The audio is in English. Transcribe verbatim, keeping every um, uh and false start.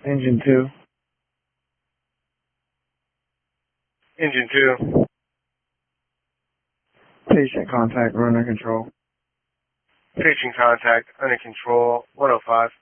Engine two. Engine two. Patient contact, runner control. Patient contact, under control, one oh five.